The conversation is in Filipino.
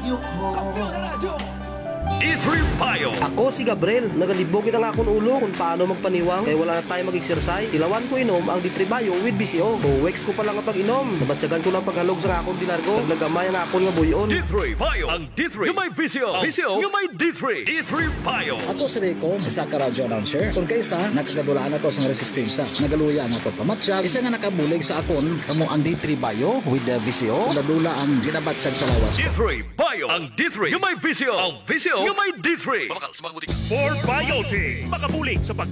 radyo ko. E3 Bio. Ako si Gabriel, nagalibogin ang akong ulo kung paano magpaniwang kaya wala na tayo mag-exercise. Ilawan ko inom ang D3 Bio with BCO. Weeks ko pa lang ang pag-inom. Nabatsagan ko lang paghalog sa akong dilargo. Naglagamay ang akong nga buyon. D3 Bio. Ang D3 yung may VCO. VCO yung may D3. D3 Bio. Ako si Rico, isa ka radio announcer. Kung kaisa, nakagadulaan ako sa resistensya. Nagaluya ang ako pamatsyag. Isa nga nakabulig sa akon, kamo ang D3 Bio with the VCO. Dula ang ginabatsyag sa lawas ko. D3 Bio. Ang D3 yung may VCO. Ang VCO yung may D3. Sport Biotic. Makabulig sa